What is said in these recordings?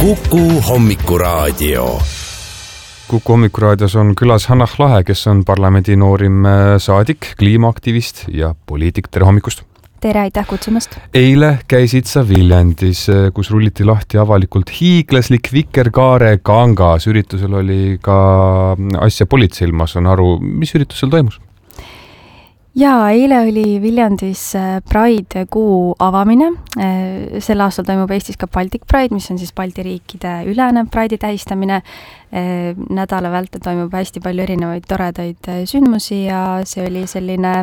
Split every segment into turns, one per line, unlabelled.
Kuku hommikuraadio.
Kuku hommikuraadios on külas Hannah Lahe, kes on parlamendi noorim saadik, kliimaaktivist ja poliitik. Tere hommikust!
Tere, aitäh kutsumast!
Eile käisid sa Viljandis, kus rulliti lahti avalikult hiiglaslik Vikerkaare kangas. Üritusel oli ka asja politseil, ma saan aru. Mis üritusel toimus?
Jaa, eile oli Viljandis Pride kuu avamine. Sel aastal toimub Eestis ka Baltic Pride, mis on siis Balti riikide ülene Pride'i tähistamine. Nädala vältel toimub hästi palju erinevaid toredaid sündmusi ja see oli selline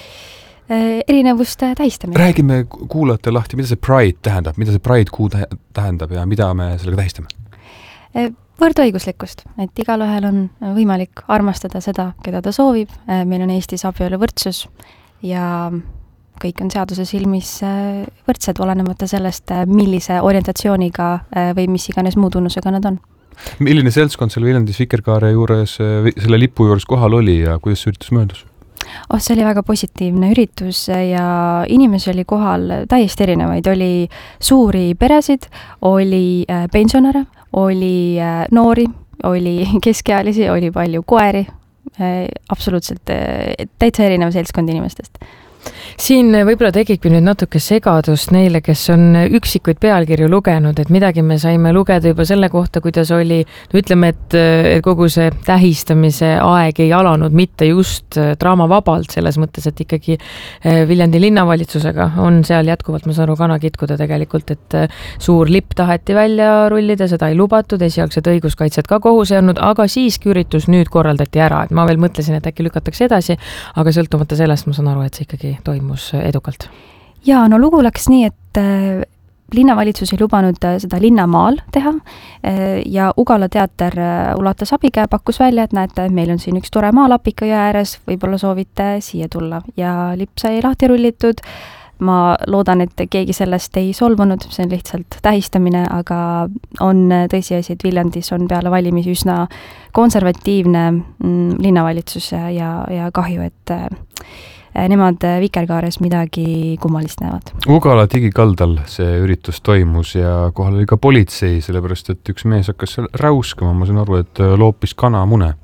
erinevuste tähistamine.
Räägime kuulajate lahti, mida see Pride tähendab, mida see Pride kuu tähendab ja mida me sellega tähistame?
Võrdõiguslikkust, et igalühel on võimalik armastada seda, keda ta soovib. Meil on Eestis abielu võrdsus ja kõik on seaduse silmis võrdsed, olenemata sellest, millise orientatsiooniga või mis iganes muu tunnusega nad on.
Milline seltskond seal Viljandis Vikerkaare juures, selle lipu juures kohal oli ja kuidas see üritus möödus?
See oli väga positiivne üritus ja inimesi oli kohal täiesti erinevaid. Oli suuri peresid, oli pensionäre, oli noori, oli keskealisi, oli palju koeri, absoluutselt täitsa erinev seltskond inimestest.
Siin võib-olla tekibki nüüd natuke segadust neile, kes on üksikuid pealkirju lugenud, et midagi me saime lugeda juba selle kohta, kuidas oli, ütleme, et kogu see tähistamise aeg ei alanud mitte just draamavabalt, selles mõttes, et ikkagi Viljandi linnavalitsusega on seal jätkuvalt, ma saan aru, kanakitkuda tegelikult, et suur lipp taheti välja rullida, seda ei lubatud, esialgset õiguskaitset ka kohus ei olnud, aga siiski üritus nüüd korraldati ära, et ma veel mõtlesin, et äkki lükatakse edasi, aga sõltumata sellest ma saan aru, et see ikkagi toimus edukalt.
Jaa, no lugu läks nii, et linnavalitsus ei lubanud seda linnamaal teha ja Ugala teater ulatas abikäe, pakkus välja, et näete, meil on siin üks tore maalapika jõe ääres, võib-olla soovite siia tulla ja lipp sai lahti rullitud. Ma loodan, et keegi sellest ei solvunud, see on lihtsalt tähistamine, aga on tõsiasi, et Viljandis on peale valimisi üsna konservatiivne linnavalitsus ja kahju, et nemad Vikerkaares midagi kummalist näevad.
Ugala digikaldal see üritus toimus ja kohal oli ka politsei, sellepärast et üks mees hakkas seal räuskama, ma saan aru, et loopis kanamune.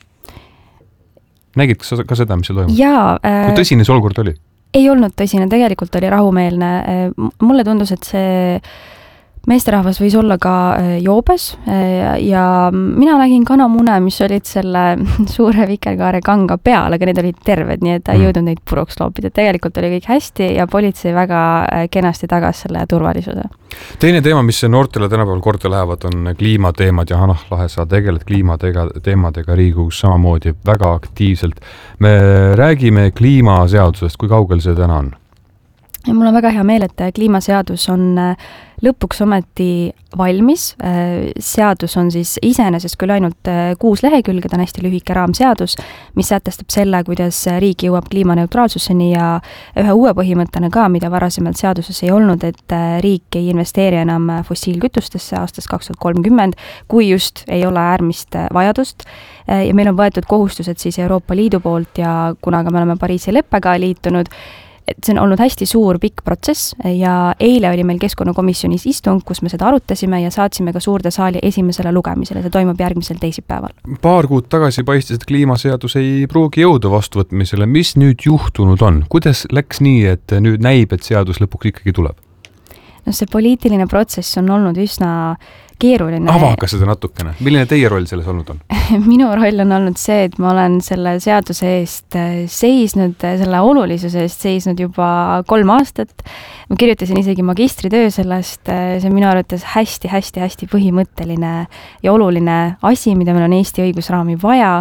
Nägid ka seda, mis seal toimus?
Jaa.
Kui tõsine see olukord oli?
Ei olnud tõsine, tegelikult oli rahumeelne. Mulle tundus, et see meesterahvas võis olla ka joobes ja mina nägin kanamune, mis olid selle suure Vikerkaare kanga peal, aga need olid terved, nii et ta ei jõudnud neid puruks loopida. Tegelikult oli kõik hästi ja politsei väga kenasti tagas selle turvalisuse.
Teine teema, mis noortele tänapäeval korda lähevad, on kliimateemad ja Hannah Lahe, sa tegeled kliimateemadega Riigikogus samamoodi väga aktiivselt. Me räägime kliimaseadusest, kui kaugel see täna on?
Ja mul on väga hea meel, et kliimaseadus on lõpuks ometi valmis. Seadus on siis iseenesest küll ainult 6 lehekülge, ta on hästi lühike raamseadus, mis sätestab selle, kuidas riik jõuab kliimaneutraalsuseni ja ühe uue põhimõttena ka, mida varasemalt seaduses ei olnud, et riik ei investeeri enam fossiilkütustesse aastast 2030, kui just ei ole äärmist vajadust. Ja meil on võetud kohustused siis Euroopa Liidu poolt ja kuna me oleme Pariisi leppega liitunud, et see on olnud hästi suur pikk protsess ja eile oli meil keskkonnakomisjonis istung, kus me seda arutasime ja saatsime ka suurde saali esimesele lugemisele. See toimub järgmisel teisipäeval.
Paar kuud tagasi paistis, et kliimaseadus ei pruugi jõuda vastuvõtmisele. Mis nüüd juhtunud on? Kuidas läks nii, et nüüd näib, et seadus lõpuks ikkagi tuleb?
No see poliitiline protsess on olnud üsna keeruline.
Avaga seda natukene. Milline teie roll selles olnud on?
Minu roll on olnud see, et ma olen selle seaduse eest seisnud, selle olulisuse eest seisnud juba 3 aastat. Ma kirjutasin isegi magistritöö sellest, see on minu arvates hästi põhimõtteline ja oluline asi, mida meil on Eesti õigusraami vaja.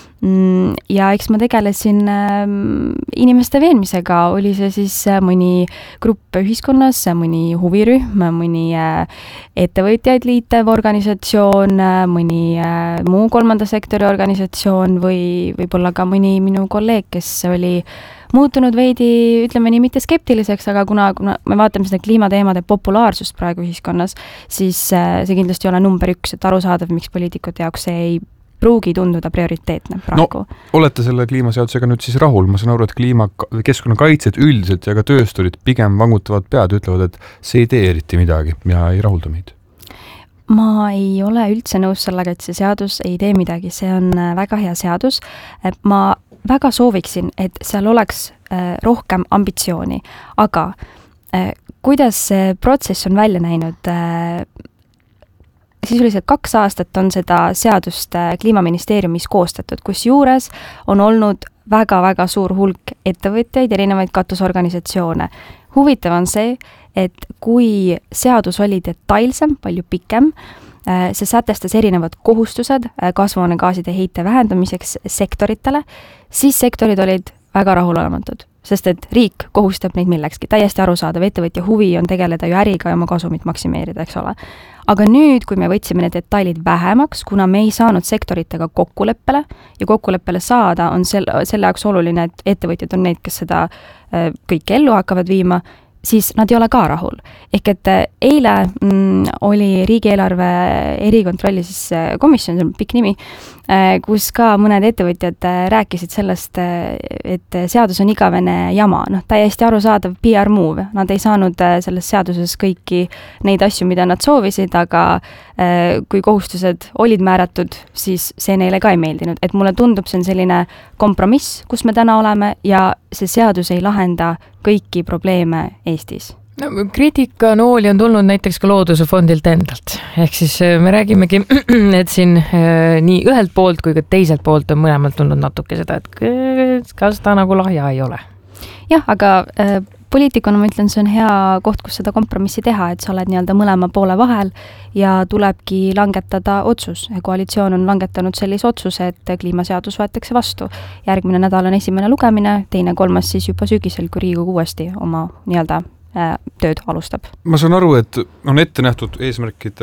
Ja eks ma tegelesin inimeste veenmisega, oli see siis mõni grupp ühiskonnas, mõni huvirühm, mõni ettevõtjaid liitev organisatsioon, mõni muu kolmanda sektori organisatsioon või võib-olla ka mõni minu kolleeg, kes oli muutunud veidi, ütleme nii, mitte skeptiliseks, aga kuna me vaatame seda kliimateemade populaarsust praegu ühiskonnas, siis see kindlasti ei ole number 1, et arusaadav, miks poliitikute jaoks see ei pruugi tunduda prioriteetne praegu.
No, olete selle kliimaseadusega nüüd siis rahul? Ma saan aru, et keskkonnakaitsjad üldiselt ja ka töösturid pigem vangutavad pead, ütlevad, et see ei tee eriti midagi ja ei rahulda meid.
ma ei ole üldse nõus sellega, et see seadus ei tee midagi, see on väga hea seadus. Ma väga sooviksin, et seal oleks rohkem ambitsiooni, aga kuidas see protsess on välja näinud? Sisuliselt 2 aastat on seda seadust Kliimaministeeriumis koostatud, kus juures on olnud väga-väga suur hulk ettevõtjaid, erinevaid katusorganisatsioone. Huvitav on see, et kui seadus oli detailsem, palju pikem, see sätestas erinevad kohustused kasvuhoonegaaside heite vähendamiseks sektoritele, siis sektorid olid väga rahulolematud, sest et riik kohustab neid millekski. Täiesti arusaadav, ettevõtja huvi on tegeleda ju äriga ja oma kasumit maksimeerida, eks ole. Aga nüüd, kui me võtsime need detailid vähemaks, kuna me ei saanud sektoritega kokkuleppele ja kokkuleppele saada on selle jaoks oluline, et ettevõtjad on need, kes seda kõik ellu hakkavad viima, siis nad ei ole ka rahul. Ehk et eile oli riigieelarve erikontrolli siis komisjon, see on pikk nimi, kus ka mõned ettevõtjad rääkisid sellest, et seadus on igavene jama. Täiesti arusaadav PR move. Nad ei saanud selles seaduses kõiki neid asju, mida nad soovisid, aga kui kohustused olid määratud, siis see neile ka ei meeldinud. Et mulle tundub, see on selline kompromiss, kus me täna oleme ja see seadus ei lahenda kõiki probleeme Eestis.
No, kriitikanooli on tulnud näiteks ka Looduse fondilt endalt. Ehk siis me räägimegi, et siin nii ühelt poolt kui ka teiselt poolt on mõlemalt tulnud natuke seda, et kas ta nagu lahja ei ole.
Jah, aga poliitikuna ma ütlen, see on hea koht, kus seda kompromissi teha, et sa oled nii-öelda mõlema poole vahel ja tulebki langetada otsus. Koalitsioon on langetanud sellise otsuse, et kliimaseadus võetakse vastu. Järgmine nädal on 1. lugemine, 2., 3. siis juba sügisel, kui Riigikogu uuesti oma nii-öelda tööd alustab.
Ma saan aru, et on ette nähtud eesmärkide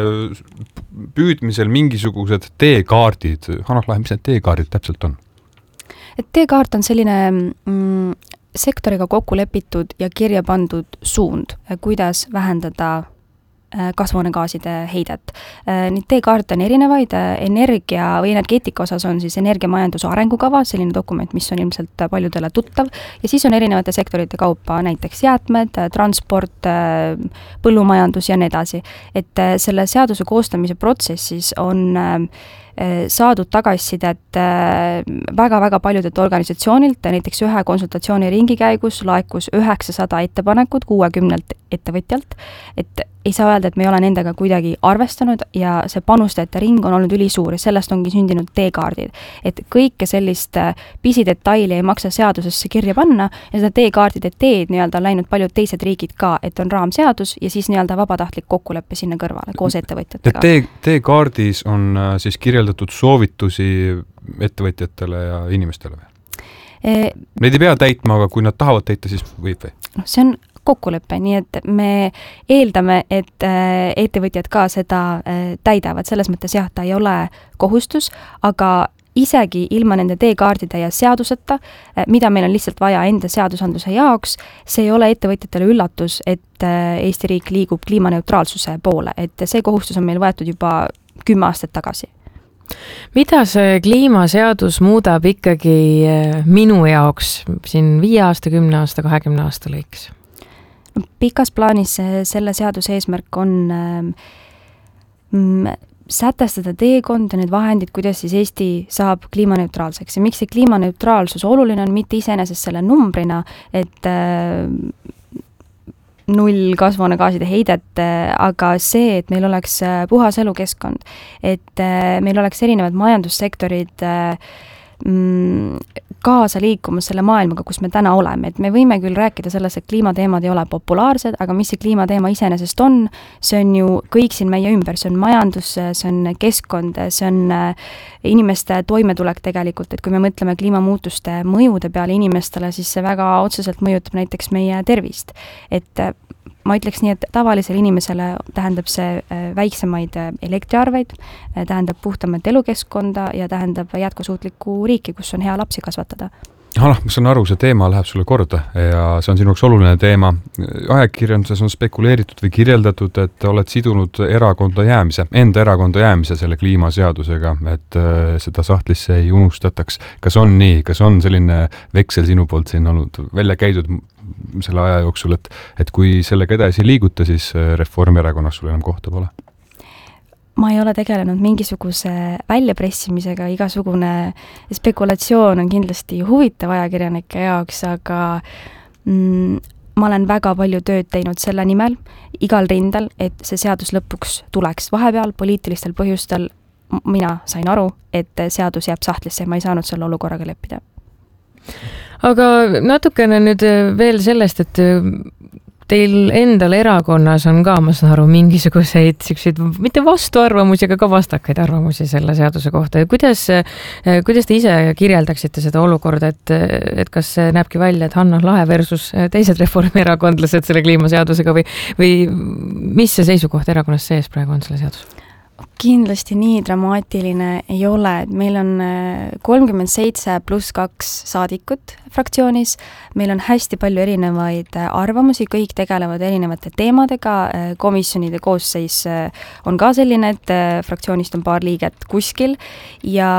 püüdmisel mingisugused teekaardid. Hanah Lahe, mis need teekaardid täpselt on?
Et teekaart on selline sektoriga kokku lepitud ja kirja pandud suund, kuidas vähendada kasvuhoonegaaside heidet. Neid teekaarte on erinevaid, energia või energeetika osas on siis energiamajanduse arengukava, selline dokument, mis on ilmselt paljudele tuttav, ja siis on erinevate sektorite kaupa, näiteks jäätmed, transport, põllumajandus ja nii edasi. Et selle seaduse koostamise protsessis on saadud tagasisidet väga-väga paljudelt organisatsioonilt, näiteks ühe konsultatsiooni ringi käigus laekus 900 ettepanekut 60 ettevõtjalt, et ei saa öelda, et me ei ole nendega kuidagi arvestanud ja see panustajate ring on olnud ülisuur ja sellest ongi sündinud teekaardid. Et kõike sellist pisidetaili ei maksa seadusesse kirja panna ja seda teekaardide teed nii-öelda läinud paljud teised riigid ka, et on raamseadus ja siis nii-öelda vabatahtlik kokkuleppe sinna kõrvale koos ettevõtjatega.
Teekaardis on siis kirjeldatud soovitusi ettevõtjatele ja inimestele või? Neid ei pea täitma, aga kui nad tahavad täita, siis võib või?
See on kokkulepe, nii et me eeldame, et ettevõtjad ka seda täidavad, selles mõttes jah, ta ei ole kohustus, aga isegi ilma nende teekaardide ja seaduseta, mida meil on lihtsalt vaja enda seadusandluse jaoks, see ei ole ettevõtjatele üllatus, et Eesti riik liigub kliimaneutraalsuse poole, et see kohustus on meil võetud juba 10 aastat tagasi.
Mida see kliimaseadus muudab ikkagi minu jaoks siin 5 aasta, 10 aasta, 20 aasta lõiks?
Pikas plaanis selle seaduse eesmärk on sätestada teekond ja need vahendid, kuidas siis Eesti saab kliimaneutraalseks. Ja miks see kliimaneutraalsus oluline on, mitte iseenesest selle numbrina, et 0 kasvuhoonegaaside heidet, aga see, et meil oleks puhas elukeskkond, et meil oleks erinevad majandussektorid kaasa liikumas selle maailmaga, kus me täna oleme. Et me võime küll rääkida sellest, et kliimateemad ei ole populaarsed, aga mis see kliimateema iseenesest on, see on ju kõik siin meie ümber, see on majandus, see on keskkond, see on inimeste toimetulek tegelikult, et kui me mõtleme kliimamuutuste mõjude peale inimestele, siis see väga otseselt mõjutab näiteks meie tervist. Et ma ütleks nii, et tavalisele inimesele tähendab see väiksemaid elektriarveid, tähendab puhtamat elukeskkonda ja tähendab jätkusuutlikku riiki, kus on hea lapsi kasvatada.
Hanah, ma saan aru, see teema läheb sulle korda ja see on sinuks oluline teema. Ajakirjanduses on spekuleeritud või kirjeldatud, et oled sidunud enda erakonda jäämise selle kliimaseadusega, et seda sahtlisse ei unustataks. Kas on nii? Kas on selline veksel sinu poolt siin olnud välja käidud selle aja jooksul, et kui sellega edasi liiguta, siis Reformierakonnas sul enam kohta pole?
ma ei ole tegelenud mingisuguse väljapressimisega, igasugune spekulatsioon on kindlasti huvitav ajakirjanike jaoks, aga ma olen väga palju tööd teinud selle nimel, igal rindel, et see seadus lõpuks tuleks. Vahepeal poliitilistel põhjustel mina sain aru, et seadus jääb sahtlisse ja ma ei saanud selle olukorraga leppida.
Aga natukene nüüd veel sellest, et teil endal erakonnas on ka, ma saan aru, mingisuguseid mitte vastuarvamusi, aga ka vastakaid arvamusi selle seaduse kohta. Kuidas te ise kirjeldaksite seda olukorda, et kas see näebki välja, et Hanah Lahe versus teised reformierakondlased selle kliimaseadusega või mis see seisukoht erakonnas sees praegu on selle seadus?
Kindlasti nii dramaatiline ei ole, et meil on 37 pluss 2 saadikut fraktsioonis, meil on hästi palju erinevaid arvamusi, kõik tegelevad erinevate teemadega, komisjonide koosseis on ka selline, et fraktsioonist on paar liiget kuskil ja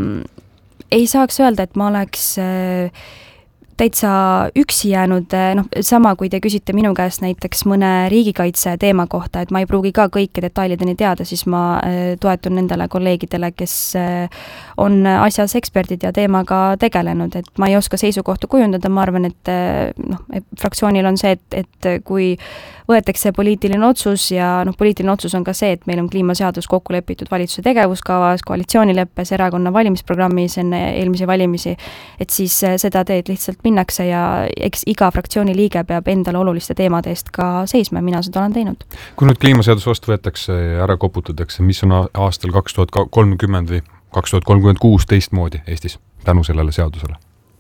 ei saaks öelda, et ma oleks täitsa üksi jäänud, sama kui te küsite minu käest näiteks mõne riigikaitse teema kohta, et ma ei pruugi ka kõike detailideni teada, siis ma toetun nendele kolleegidele, kes on asjas eksperdid ja teemaga tegelenud, et ma ei oska seisukohta kujundada, ma arvan, et fraktsioonil on see, et kui võetakse poliitiline otsus ja poliitiline otsus on ka see, et meil on kliimaseadus kokku lepitud valitsuse tegevuskavas, koalitsioonileppes, erakonna valimisprogrammis enne eelmisi valimisi, et siis seda teed lihtsalt minnakse ja eks iga fraktsiooni liige peab endale oluliste teemade eest ka seisma, mina seda olen teinud.
Kui nüüd kliimaseadus vastu võetakse ja ära koputatakse, mis on aastal 2030 või 2036 teistmoodi Eestis tänu sellele seadusele?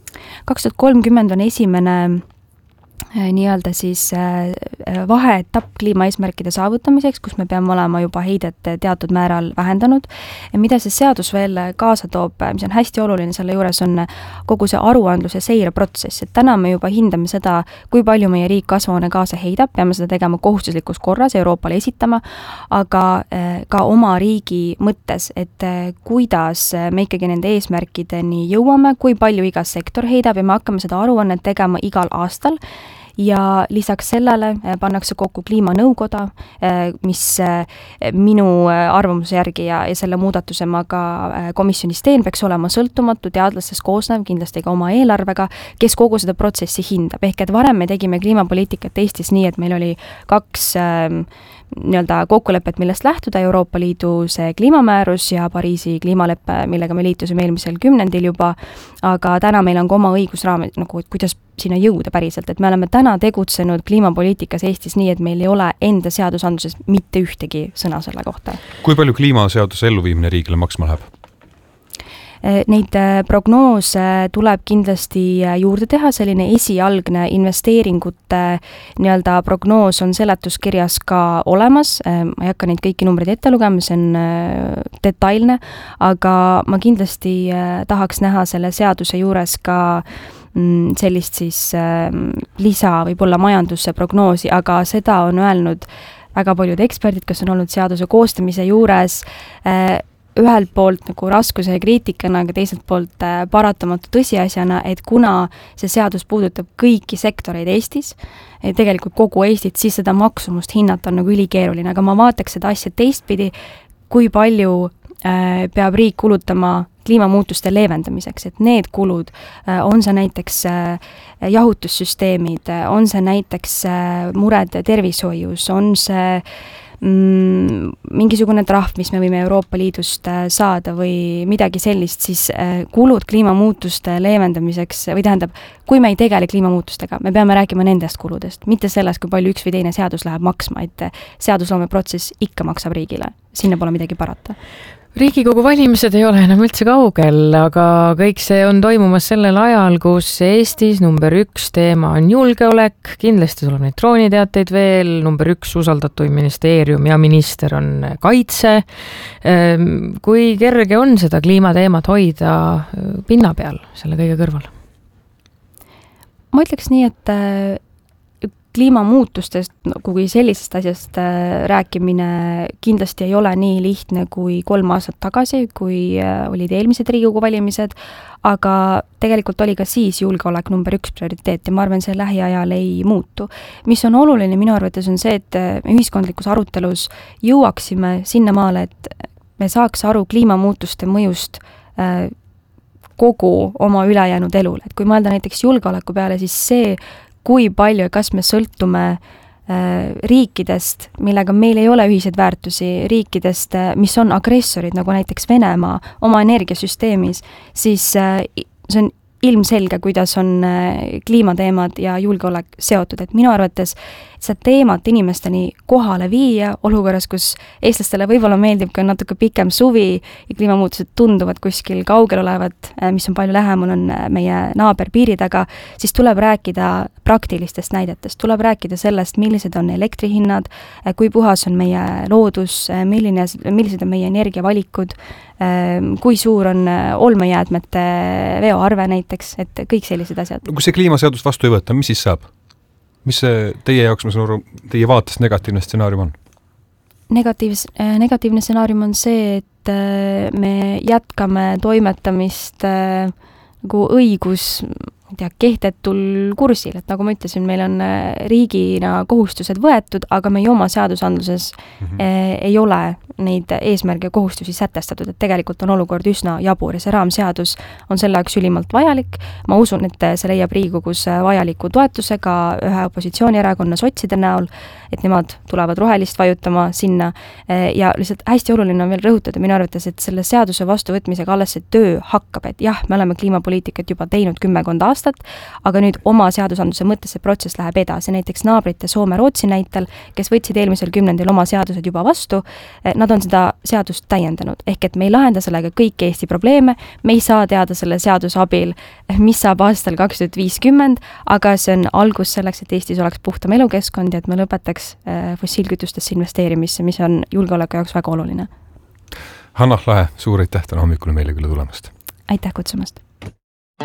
2030
on esimene nii-öelda siis vaheetapp kliimaeesmärkide saavutamiseks, kus me peame olema juba heidet teatud määral vähendanud. Mida see seadus veel kaasa toob, mis on hästi oluline selle juures, on kogu see aruandlus ja seireprotsess, et täna me juba hindame seda, kui palju meie riik kasvuhoonegaase heidab, peame seda tegema kohustuslikus korras Euroopale esitama, aga ka oma riigi mõttes, et kuidas me ikkagi nende eesmärkideni jõuame, kui palju iga sektor heidab ja me hakkame seda aruannet tegema igal aastal. Ja lisaks sellele pannakse kokku kliimanõukoda, mis minu arvamuse järgi ja selle muudatuse ma ka komisjonis teen, peaks olema sõltumatu, teadlastest koosnev, kindlasti ka oma eelarvega, kes kogu seda protsessi hindab. Ehk et varem me tegime kliimapoliitikat Eestis nii, et meil oli 2 nii-öelda kokkulepet, millest lähtuda, Euroopa Liidu see kliimamäärus ja Pariisi kliimaleppe, millega me liitusime eelmisel 10. juba, aga täna meil on ka oma õigusraamid, et kuidas sinna jõuda päriselt, et me oleme täna tegutsenud kliimapoliitikas Eestis nii, et meil ei ole enda seadusandluses mitte ühtegi sõna selle kohta.
Kui palju kliimaseaduse elluviimine riigile maksma läheb?
Neid prognoose tuleb kindlasti juurde teha, selline esialgne investeeringute nii-öelda prognoos on seletuskirjas ka olemas, ma ei hakka neid kõiki numbreid ette lugema, see on detailne, aga ma kindlasti tahaks näha selle seaduse juures ka sellist siis lisa võib-olla majandusse prognoosi, aga seda on öelnud väga paljud eksperdid, kes on olnud seaduse koostamise juures, ühelt poolt nagu raskuse ja kriitikana, aga teiselt poolt paratamatu tõsiasjana, et kuna see seadus puudutab kõiki sektoreid Eestis, tegelikult kogu Eestit, siis seda maksumust hinnata on nagu ülikeeruline, aga ma vaataks seda asja teistpidi, kui palju peab riik kulutama kliimamuutuste leevendamiseks, et need kulud, on see näiteks jahutussüsteemid, on see näiteks mured tervishoius, on see mingisugune trahv, mis me võime Euroopa Liidust saada või midagi sellist, siis kulud kliimamuutuste leevendamiseks, või tähendab, kui me ei tegele kliimamuutustega, me peame rääkima nendest kuludest, mitte sellest, kui palju üks või teine seadus läheb maksma, et seadusloome protsess ikka maksab riigile, sinna pole midagi parata.
Riigikogu valimised ei ole enam üldse kaugel, aga kõik see on toimumas sellel ajal, kus Eestis number 1 teema on julgeolek, kindlasti tuleb neid drooniteateid veel, number 1 usaldatuim ministeerium ja minister on kaitse. Kui kerge on seda kliimateemat hoida pinna peal selle kõige kõrval?
Ma ütleks nii, et kliimamuutustest kui sellisest asjast rääkimine kindlasti ei ole nii lihtne kui 3 aastat tagasi, kui olid eelmised Riigikogu valimised, aga tegelikult oli ka siis julgeolek number 1 prioriteet ja ma arvan, see lähiajal ei muutu. Mis on oluline minu arvates on see, et me ühiskondlikus arutelus jõuaksime sinnamaale, et me saaks aru kliimamuutuste mõjust kogu oma ülejäänud elule. Et kui mõelda näiteks julgeoleku peale, siis see, kui palju ja kas me sõltume riikidest, millega meil ei ole ühiseid väärtusi, riikidest, mis on agressorid, nagu näiteks Venemaa oma energiasüsteemis, siis see on ilmselge, kuidas on kliimateemad ja julgeolek seotud, et minu arvates seda teemat inimesteni kohale viia olukorras, kus eestlastele võib-olla meeldib ka natuke pikem suvi ja kliimamuutused tunduvad kuskil kaugel olevat, mis on palju lähemal, on meie naaber piiri taga, siis tuleb rääkida praktilistest näidetest, tuleb rääkida sellest, millised on elektrihinnad, kui puhas on meie loodus, millised on meie energiavalikud, kui suur on olmejäätmete veoarve näiteks, et kõik sellised asjad.
Kui see kliimaseadus vastu ei võtta, mis siis saab? Mis see teie jaoks, ma saan aru, teie vaatest negatiivne stsenaarium on?
Negatiivne stsenaarium on see, et me jätkame toimetamist nagu kehtetul kursil, et nagu ma ütlesin, meil on riigina kohustused võetud, aga meie oma seadusandluses ei ole neid eesmärgi ja kohustusi sätestatud, et tegelikult on olukord üsna jabur ja see raamseadus on selle jaoks ülimalt vajalik. Ma usun, et see leiab Riigikogus vajaliku toetusega ühe opositsioonierakonna sotside näol, et nemad tulevad rohelist vajutama sinna ja lihtsalt hästi oluline on veel rõhutada minu arvates, et selle seaduse vastuvõtmisega alles see töö hakkab, et jah, me oleme kliimapoliitikat juba teinud 10 aastat, aga nüüd oma seadusandluse mõttes see protsess läheb edasi, näiteks naabrite Soome-Rootsi näitel, kes võtsid eelmisel 10. oma seadused juba vastu, nad on seda seadust täiendanud, ehk et me ei lahenda sellega kõik Eesti probleeme, me ei saa teada selle seaduse abil, mis saab aastal 2050, aga see on algus selleks, et Eestis oleks puhtam elukeskkond ja et me lõpetaks fossiilkütustesse investeerimisse, mis on julgeoleku jaoks väga oluline.
Hanah Lahe, suur aitäh täna hommikul meile külla tulemast!
Aitäh kutsumast!